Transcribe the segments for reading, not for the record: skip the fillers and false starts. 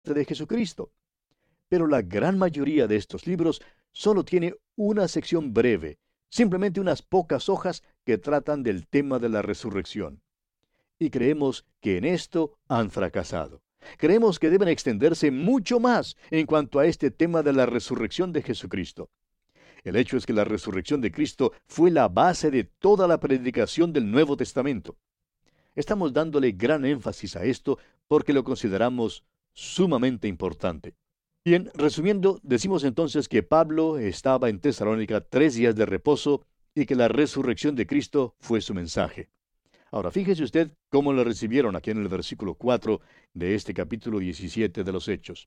de Jesucristo. Pero la gran mayoría de estos libros solo tiene una sección breve, simplemente unas pocas hojas que tratan del tema de la resurrección. Y creemos que en esto han fracasado. Creemos que deben extenderse mucho más en cuanto a este tema de la resurrección de Jesucristo. El hecho es que la resurrección de Cristo fue la base de toda la predicación del Nuevo Testamento. Estamos dándole gran énfasis a esto porque lo consideramos sumamente importante. Bien, resumiendo, decimos entonces que Pablo estaba en Tesalónica 3 días de reposo y que la resurrección de Cristo fue su mensaje. Ahora, fíjese usted cómo lo recibieron aquí en el versículo 4 de este capítulo 17 de los Hechos.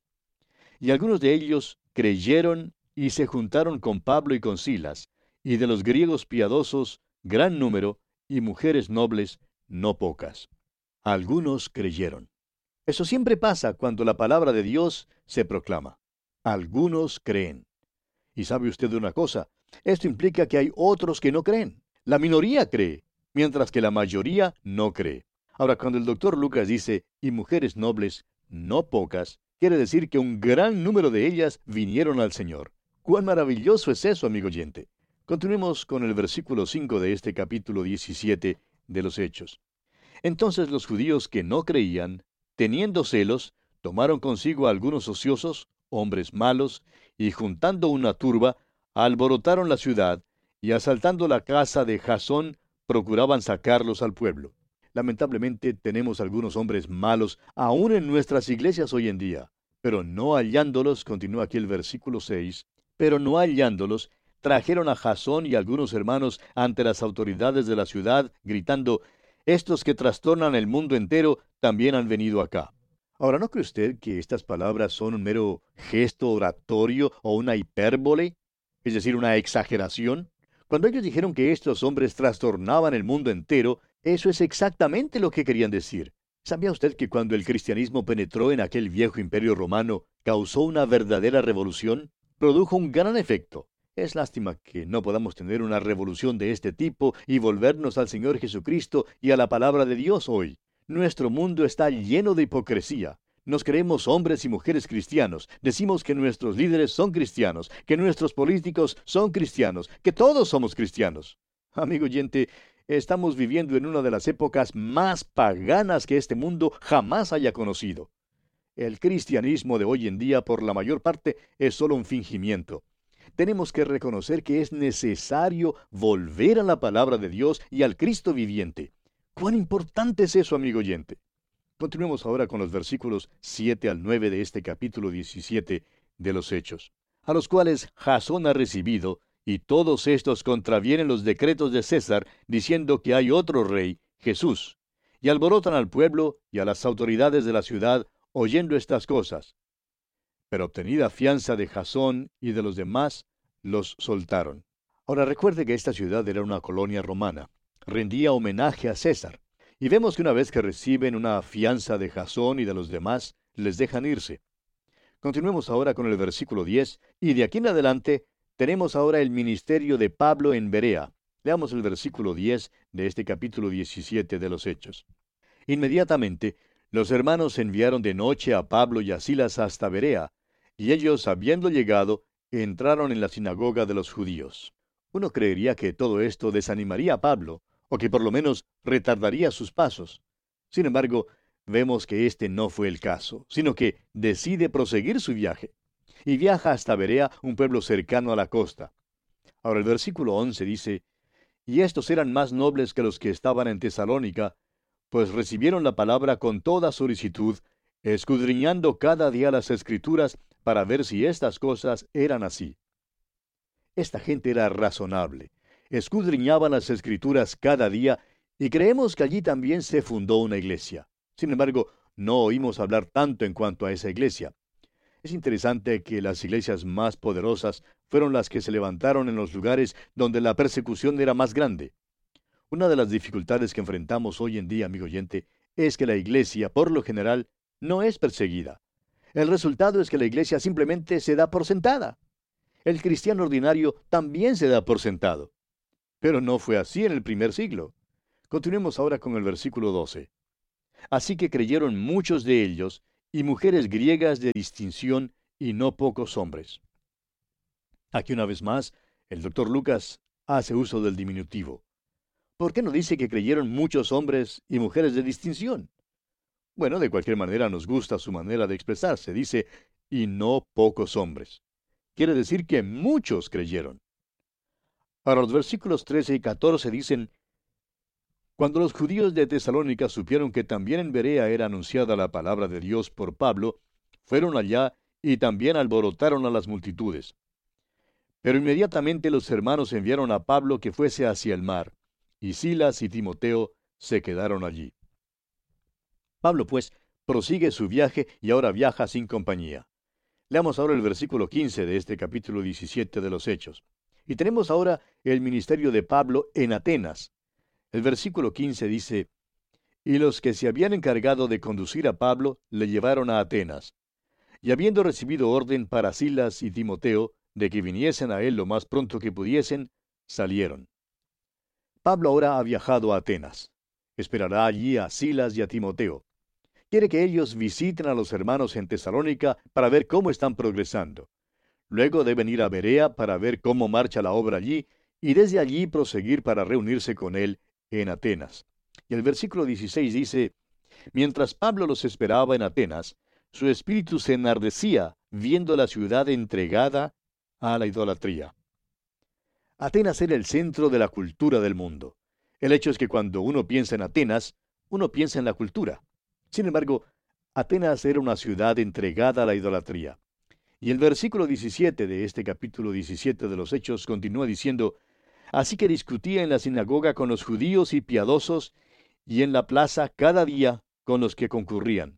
Y algunos de ellos creyeron y se juntaron con Pablo y con Silas, y de los griegos piadosos, gran número, y mujeres nobles, no pocas. Algunos creyeron. Eso siempre pasa cuando la palabra de Dios se proclama. Algunos creen. Y sabe usted una cosa, esto implica que hay otros que no creen. La minoría cree, mientras que la mayoría no cree. Ahora, cuando el doctor Lucas dice, y mujeres nobles, no pocas, quiere decir que un gran número de ellas vinieron al Señor. ¡Cuán maravilloso es eso, amigo oyente! Continuemos con el versículo 5 de este capítulo 17 de los Hechos. Entonces los judíos que no creían, teniendo celos, tomaron consigo a algunos ociosos, hombres malos, y juntando una turba, alborotaron la ciudad, y asaltando la casa de Jasón, procuraban sacarlos al pueblo. Lamentablemente tenemos algunos hombres malos aún en nuestras iglesias hoy en día, pero no hallándolos, continúa aquí el versículo 6, pero no hallándolos, trajeron a Jasón y algunos hermanos ante las autoridades de la ciudad, gritando, estos que trastornan el mundo entero también han venido acá. Ahora, ¿no cree usted que estas palabras son un mero gesto oratorio o una hipérbole? Es decir, una exageración. Cuando ellos dijeron que estos hombres trastornaban el mundo entero, eso es exactamente lo que querían decir. ¿Sabía usted que cuando el cristianismo penetró en aquel viejo imperio romano, causó una verdadera revolución? Produjo un gran efecto. Es lástima que no podamos tener una revolución de este tipo y volvernos al Señor Jesucristo y a la palabra de Dios hoy. Nuestro mundo está lleno de hipocresía. Nos creemos hombres y mujeres cristianos. Decimos que nuestros líderes son cristianos, que nuestros políticos son cristianos, que todos somos cristianos. Amigo oyente, estamos viviendo en una de las épocas más paganas que este mundo jamás haya conocido. El cristianismo de hoy en día, por la mayor parte, es solo un fingimiento. Tenemos que reconocer que es necesario volver a la palabra de Dios y al Cristo viviente. ¿Cuán importante es eso, amigo oyente? Continuemos ahora con los versículos 7 al 9 de este capítulo 17 de los Hechos, a los cuales Jasón ha recibido, y todos estos contravienen los decretos de César, diciendo que hay otro rey, Jesús, y alborotan al pueblo y a las autoridades de la ciudad, oyendo estas cosas. Pero obtenida fianza de Jasón y de los demás, los soltaron. Ahora recuerde que esta ciudad era una colonia romana. Rendía homenaje a César. Y vemos que una vez que reciben una fianza de Jasón y de los demás, les dejan irse. Continuemos ahora con el versículo 10, y de aquí en adelante tenemos ahora el ministerio de Pablo en Berea. Leamos el versículo 10 de este capítulo 17 de los Hechos. Inmediatamente, los hermanos enviaron de noche a Pablo y a Silas hasta Berea, y ellos, habiendo llegado, entraron en la sinagoga de los judíos. Uno creería que todo esto desanimaría a Pablo, o que por lo menos retardaría sus pasos. Sin embargo, vemos que este no fue el caso, sino que decide proseguir su viaje, y viaja hasta Berea, un pueblo cercano a la costa. Ahora el versículo 11 dice, y estos eran más nobles que los que estaban en Tesalónica, pues recibieron la palabra con toda solicitud, escudriñando cada día las Escrituras para ver si estas cosas eran así. Esta gente era razonable, escudriñaban las Escrituras cada día, y creemos que allí también se fundó una iglesia. Sin embargo, no oímos hablar tanto en cuanto a esa iglesia. Es interesante que las iglesias más poderosas fueron las que se levantaron en los lugares donde la persecución era más grande. Una de las dificultades que enfrentamos hoy en día, amigo oyente, es que la iglesia, por lo general, no es perseguida. El resultado es que la iglesia simplemente se da por sentada. El cristiano ordinario también se da por sentado. Pero no fue así en el primer siglo. Continuemos ahora con el versículo 12. Así que creyeron muchos de ellos, y mujeres griegas de distinción y no pocos hombres. Aquí una vez más, el doctor Lucas hace uso del diminutivo. ¿Por qué no dice que creyeron muchos hombres y mujeres de distinción? Bueno, de cualquier manera nos gusta su manera de expresarse. Dice, y no pocos hombres. Quiere decir que muchos creyeron. Ahora los versículos 13 y 14 dicen, cuando los judíos de Tesalónica supieron que también en Berea era anunciada la palabra de Dios por Pablo, fueron allá y también alborotaron a las multitudes. Pero inmediatamente los hermanos enviaron a Pablo que fuese hacia el mar, y Silas y Timoteo se quedaron allí. Pablo, pues, prosigue su viaje y ahora viaja sin compañía. Leamos ahora el versículo 15 de este capítulo 17 de los Hechos. Y tenemos ahora el ministerio de Pablo en Atenas. El versículo 15 dice, y los que se habían encargado de conducir a Pablo le llevaron a Atenas. Y habiendo recibido orden para Silas y Timoteo de que viniesen a él lo más pronto que pudiesen, salieron. Pablo ahora ha viajado a Atenas. Esperará allí a Silas y a Timoteo. Quiere que ellos visiten a los hermanos en Tesalónica para ver cómo están progresando. Luego deben ir a Berea para ver cómo marcha la obra allí y desde allí proseguir para reunirse con él en Atenas. Y el versículo 16 dice, mientras Pablo los esperaba en Atenas, su espíritu se enardecía viendo la ciudad entregada a la idolatría. Atenas era el centro de la cultura del mundo. El hecho es que cuando uno piensa en Atenas, uno piensa en la cultura. Sin embargo, Atenas era una ciudad entregada a la idolatría. Y el versículo 17 de este capítulo 17 de los Hechos continúa diciendo, así que discutía en la sinagoga con los judíos y piadosos, y en la plaza cada día con los que concurrían.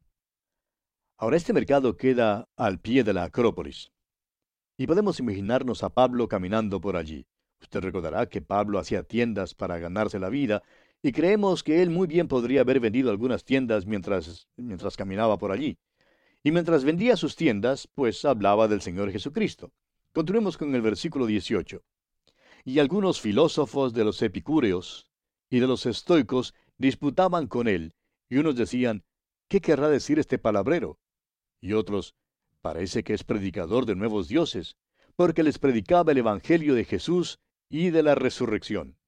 Ahora este mercado queda al pie de la Acrópolis. Y podemos imaginarnos a Pablo caminando por allí. Usted recordará que Pablo hacía tiendas para ganarse la vida, y creemos que él muy bien podría haber vendido algunas tiendas mientras caminaba por allí. Y mientras vendía sus tiendas, pues hablaba del Señor Jesucristo. Continuemos con el versículo 18. Y algunos filósofos de los epicúreos y de los estoicos disputaban con él, y unos decían, ¿qué querrá decir este palabrero? Y otros, parece que es predicador de nuevos dioses, porque les predicaba el Evangelio de Jesús y de la resurrección.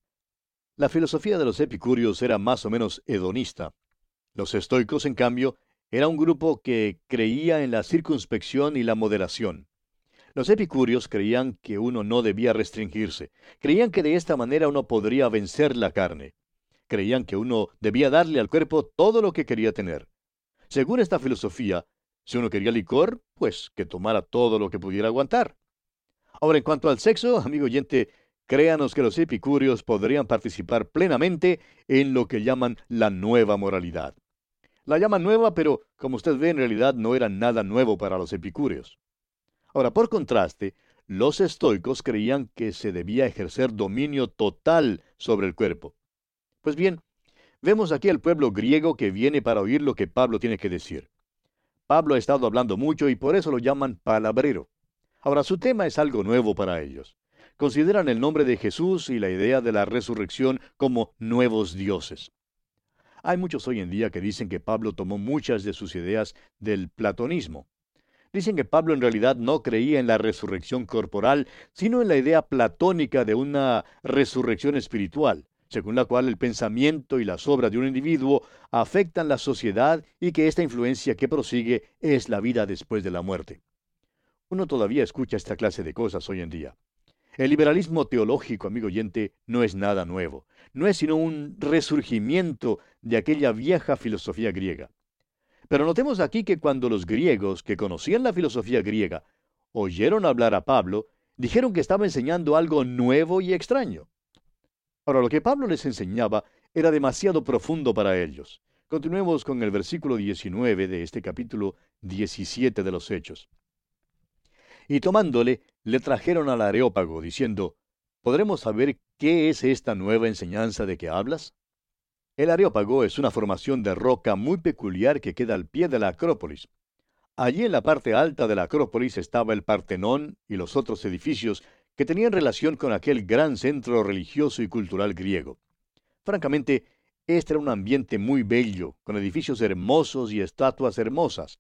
La filosofía de los epicúreos era más o menos hedonista. Los estoicos, en cambio, era un grupo que creía en la circunspección y la moderación. Los epicúreos creían que uno no debía restringirse. Creían que de esta manera uno podría vencer la carne. Creían que uno debía darle al cuerpo todo lo que quería tener. Según esta filosofía, si uno quería licor, pues que tomara todo lo que pudiera aguantar. Ahora, en cuanto al sexo, amigo oyente, créanos que los epicúreos podrían participar plenamente en lo que llaman la nueva moralidad. La llaman nueva, pero como usted ve, en realidad no era nada nuevo para los epicúreos. Ahora, por contraste, los estoicos creían que se debía ejercer dominio total sobre el cuerpo. Pues bien, vemos aquí al pueblo griego que viene para oír lo que Pablo tiene que decir. Pablo ha estado hablando mucho y por eso lo llaman palabrero. Ahora, su tema es algo nuevo para ellos. Consideran el nombre de Jesús y la idea de la resurrección como nuevos dioses. Hay muchos hoy en día que dicen que Pablo tomó muchas de sus ideas del platonismo. Dicen que Pablo en realidad no creía en la resurrección corporal, sino en la idea platónica de una resurrección espiritual, según la cual el pensamiento y las obras de un individuo afectan la sociedad y que esta influencia que prosigue es la vida después de la muerte. Uno todavía escucha esta clase de cosas hoy en día. El liberalismo teológico, amigo oyente, no es nada nuevo. No es sino un resurgimiento de aquella vieja filosofía griega. Pero notemos aquí que cuando los griegos, que conocían la filosofía griega, oyeron hablar a Pablo, dijeron que estaba enseñando algo nuevo y extraño. Ahora, lo que Pablo les enseñaba era demasiado profundo para ellos. Continuemos con el versículo 19 de este capítulo 17 de los Hechos. Y tomándole, le trajeron al Areópago, diciendo, ¿podremos saber qué es esta nueva enseñanza de que hablas? El Areópago es una formación de roca muy peculiar que queda al pie de la Acrópolis. Allí en la parte alta de la Acrópolis estaba el Partenón y los otros edificios que tenían relación con aquel gran centro religioso y cultural griego. Francamente, este era un ambiente muy bello, con edificios hermosos y estatuas hermosas.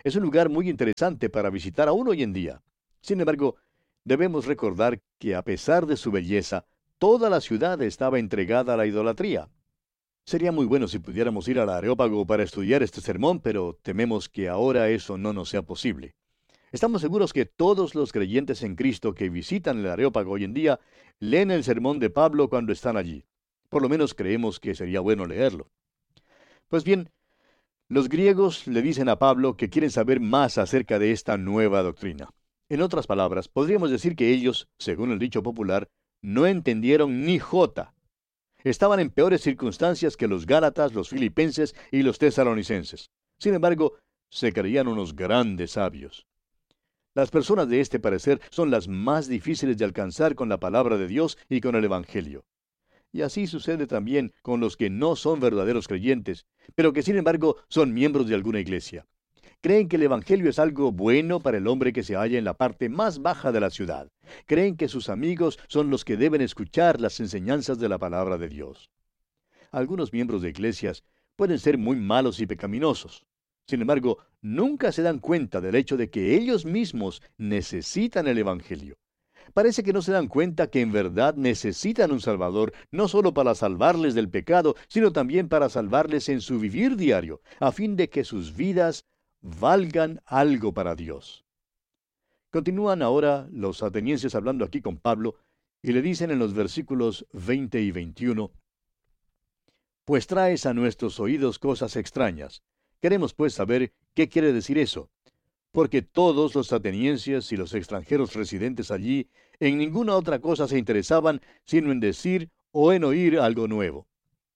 Es un lugar muy interesante para visitar aún hoy en día. Sin embargo, debemos recordar que a pesar de su belleza, toda la ciudad estaba entregada a la idolatría. Sería muy bueno si pudiéramos ir al Areópago para estudiar este sermón, pero tememos que ahora eso no nos sea posible. Estamos seguros que todos los creyentes en Cristo que visitan el Areópago hoy en día leen el sermón de Pablo cuando están allí. Por lo menos creemos que sería bueno leerlo. Pues bien, los griegos le dicen a Pablo que quieren saber más acerca de esta nueva doctrina. En otras palabras, podríamos decir que ellos, según el dicho popular, no entendieron ni jota. Estaban en peores circunstancias que los Gálatas, los Filipenses y los Tesalonicenses. Sin embargo, se creían unos grandes sabios. Las personas de este parecer son las más difíciles de alcanzar con la palabra de Dios y con el Evangelio. Y así sucede también con los que no son verdaderos creyentes, pero que sin embargo son miembros de alguna iglesia. Creen que el Evangelio es algo bueno para el hombre que se halla en la parte más baja de la ciudad. Creen que sus amigos son los que deben escuchar las enseñanzas de la palabra de Dios. Algunos miembros de iglesias pueden ser muy malos y pecaminosos. Sin embargo, nunca se dan cuenta del hecho de que ellos mismos necesitan el Evangelio. Parece que no se dan cuenta que en verdad necesitan un Salvador, no solo para salvarles del pecado, sino también para salvarles en su vivir diario, a fin de que sus vidas valgan algo para Dios. Continúan ahora los atenienses hablando aquí con Pablo, y le dicen en los versículos 20 y 21, pues traes a nuestros oídos cosas extrañas. Queremos pues saber qué quiere decir eso, porque todos los atenienses y los extranjeros residentes allí en ninguna otra cosa se interesaban sino en decir o en oír algo nuevo.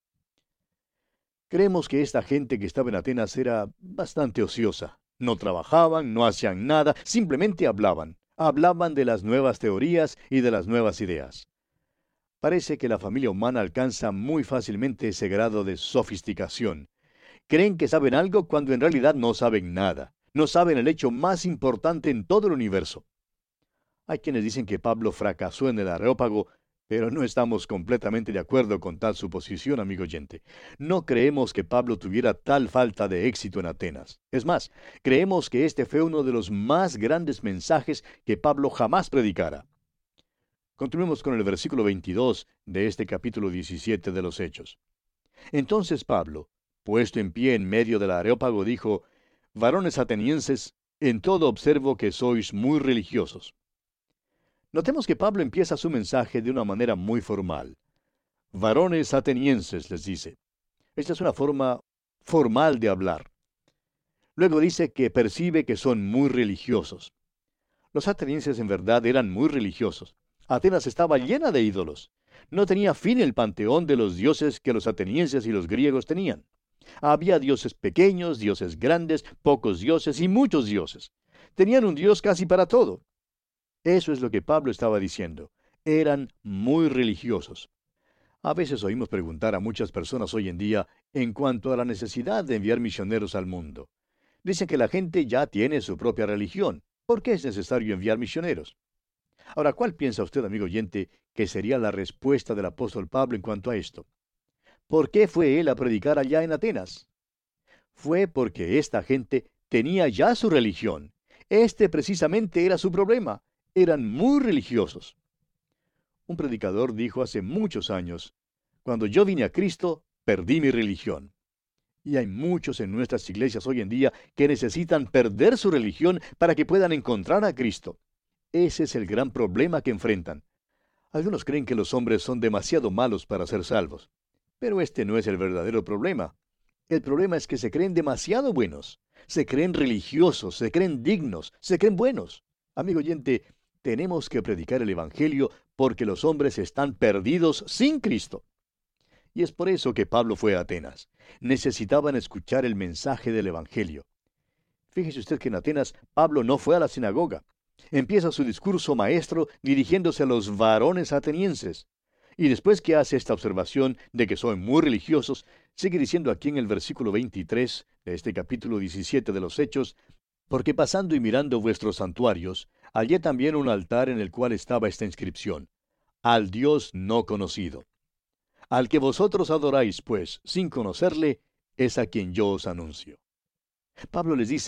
Creemos que esta gente que estaba en Atenas era bastante ociosa. No trabajaban, no hacían nada, simplemente hablaban. Hablaban de las nuevas teorías y de las nuevas ideas. Parece que la familia humana alcanza muy fácilmente ese grado de sofisticación. Creen que saben algo cuando en realidad no saben nada. No saben el hecho más importante en todo el universo. Hay quienes dicen que Pablo fracasó en el Areópago, pero no estamos completamente de acuerdo con tal suposición, amigo oyente. No creemos que Pablo tuviera tal falta de éxito en Atenas. Es más, creemos que este fue uno de los más grandes mensajes que Pablo jamás predicara. Continuemos con el versículo 22 de este capítulo 17 de los Hechos. Entonces Pablo, puesto en pie en medio del Areópago, dijo, varones atenienses, en todo observo que sois muy religiosos. Notemos que Pablo empieza su mensaje de una manera muy formal. Varones atenienses, les dice. Esta es una forma formal de hablar. Luego dice que percibe que son muy religiosos. Los atenienses en verdad eran muy religiosos. Atenas estaba llena de ídolos. No tenía fin el panteón de los dioses que los atenienses y los griegos tenían. Había dioses pequeños, dioses grandes, pocos dioses y muchos dioses. Tenían un dios casi para todo. Eso es lo que Pablo estaba diciendo. Eran muy religiosos. A veces oímos preguntar a muchas personas hoy en día en cuanto a la necesidad de enviar misioneros al mundo. Dicen que la gente ya tiene su propia religión. ¿Por qué es necesario enviar misioneros? Ahora, ¿cuál piensa usted, amigo oyente, que sería la respuesta del apóstol Pablo en cuanto a esto? ¿Por qué fue él a predicar allá en Atenas? Fue porque esta gente tenía ya su religión. Este precisamente era su problema. Eran muy religiosos. Un predicador dijo hace muchos años, cuando yo vine a Cristo, perdí mi religión. Y hay muchos en nuestras iglesias hoy en día que necesitan perder su religión para que puedan encontrar a Cristo. Ese es el gran problema que enfrentan. Algunos creen que los hombres son demasiado malos para ser salvos. Pero este no es el verdadero problema. El problema es que se creen demasiado buenos. Se creen religiosos, se creen dignos, se creen buenos. Amigo oyente, tenemos que predicar el Evangelio porque los hombres están perdidos sin Cristo. Y es por eso que Pablo fue a Atenas. Necesitaban escuchar el mensaje del Evangelio. Fíjese usted que en Atenas Pablo no fue a la sinagoga. Empieza su discurso maestro dirigiéndose a los varones atenienses. Y después que hace esta observación de que son muy religiosos, sigue diciendo aquí en el versículo 23 de este capítulo 17 de los Hechos, porque pasando y mirando vuestros santuarios, hallé también un altar en el cual estaba esta inscripción: al Dios no conocido. Al que vosotros adoráis, pues, sin conocerle, es a quien yo os anuncio. Pablo les dice,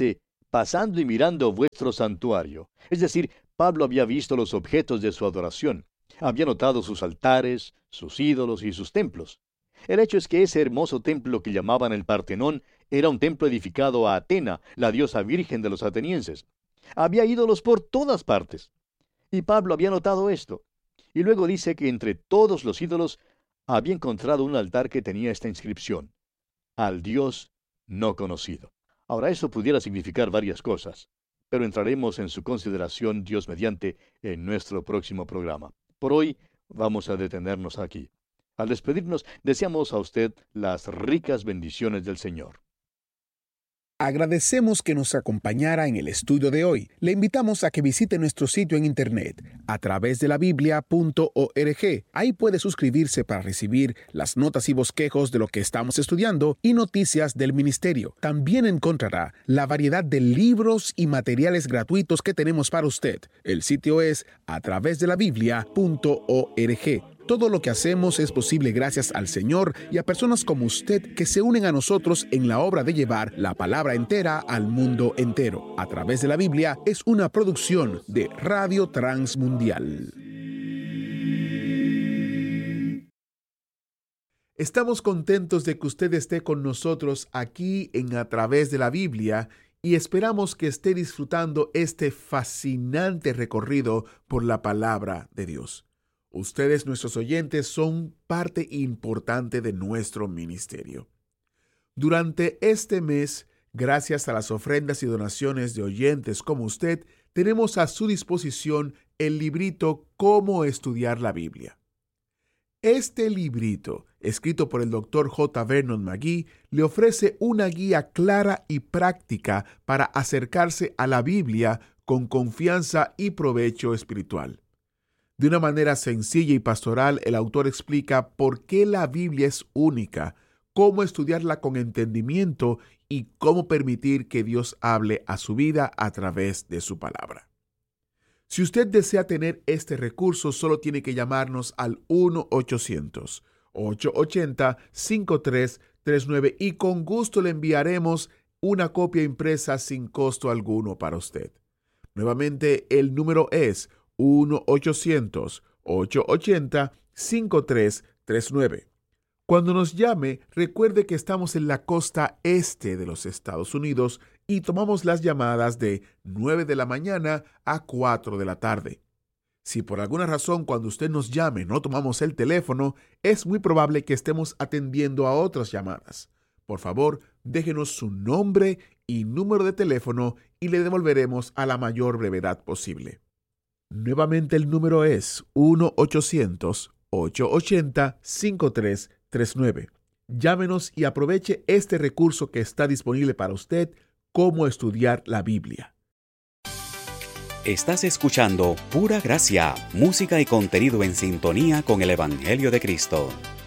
pasando y mirando vuestro santuario. Es decir, Pablo había visto los objetos de su adoración. Había notado sus altares, sus ídolos y sus templos. El hecho es que ese hermoso templo que llamaban el Partenón era un templo edificado a Atena, la diosa virgen de los atenienses. Había ídolos por todas partes. Y Pablo había notado esto. Y luego dice que entre todos los ídolos había encontrado un altar que tenía esta inscripción: al Dios no conocido. Ahora, eso pudiera significar varias cosas, pero entraremos en su consideración, Dios mediante, en nuestro próximo programa. Por hoy vamos a detenernos aquí. Al despedirnos, deseamos a usted las ricas bendiciones del Señor. Agradecemos que nos acompañara en el estudio de hoy. Le invitamos a que visite nuestro sitio en internet a través de la biblia.org. Ahí puede suscribirse para recibir las notas y bosquejos de lo que estamos estudiando y noticias del ministerio. También encontrará la variedad de libros y materiales gratuitos que tenemos para usted. El sitio es a través de la biblia.org. Todo lo que hacemos es posible gracias al Señor y a personas como usted que se unen a nosotros en la obra de llevar la palabra entera al mundo entero. A través de la Biblia es una producción de Radio Transmundial. Estamos contentos de que usted esté con nosotros aquí en A Través de la Biblia y esperamos que esté disfrutando este fascinante recorrido por la palabra de Dios. Ustedes, nuestros oyentes, son parte importante de nuestro ministerio. Durante este mes, gracias a las ofrendas y donaciones de oyentes como usted, tenemos a su disposición el librito Cómo estudiar la Biblia. Este librito, escrito por el Dr. J. Vernon McGee, le ofrece una guía clara y práctica para acercarse a la Biblia con confianza y provecho espiritual. De una manera sencilla y pastoral, el autor explica por qué la Biblia es única, cómo estudiarla con entendimiento y cómo permitir que Dios hable a su vida a través de su palabra. Si usted desea tener este recurso, solo tiene que llamarnos al 1-800-880-5339 y con gusto le enviaremos una copia impresa sin costo alguno para usted. Nuevamente, el número es 1-800-880-5339. Cuando nos llame, recuerde que estamos en la costa este de los Estados Unidos y tomamos las llamadas de 9 de la mañana a 4 de la tarde. Si por alguna razón cuando usted nos llame no tomamos el teléfono, es muy probable que estemos atendiendo a otras llamadas. Por favor, déjenos su nombre y número de teléfono y le devolveremos a la mayor brevedad posible. Nuevamente el número es 1-800-880-5339. Llámenos y aproveche este recurso que está disponible para usted, Cómo estudiar la Biblia. Estás escuchando Pura Gracia, música y contenido en sintonía con el Evangelio de Cristo.